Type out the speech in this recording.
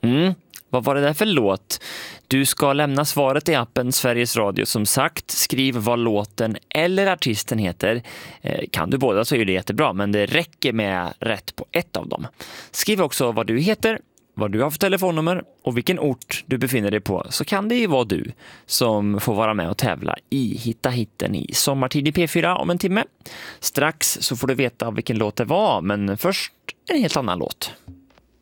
Vad var det där för låt? Du ska lämna svaret i appen Sveriges Radio som sagt. Skriv vad låten eller artisten heter. Kan du båda så är det jättebra, men det räcker med rätt på ett av dem. Skriv också vad du heter, vad du har för telefonnummer och vilken ort du befinner dig på, så kan det ju vara du som får vara med och tävla i Hitta hitten i Sommartid i P4 om en timme. Strax så får du veta vilken låt det var, men först en helt annan låt.